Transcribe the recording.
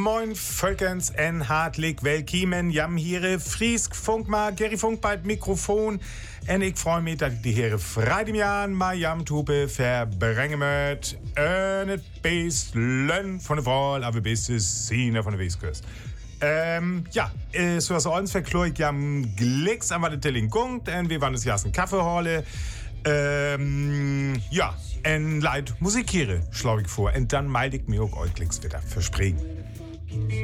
Moin Völkens en hartelijk welkiemen. Jam hier Friesk Funkma, Gerry Funk bei Mikrofon. En ik freue mich, dat ik de heren Freitagjahren maar jam toepe verbrengen moet. En het beest lön van de Wahl, aber best Sine van de Westkust. Zoals ons verklooi ik jam gliks aan wat de telling gongt. En we waren dus juist een Kaffee halen. En leid Musik hier, schlau ich vor. Und dann melde ich mir auch euch wieder versprechen.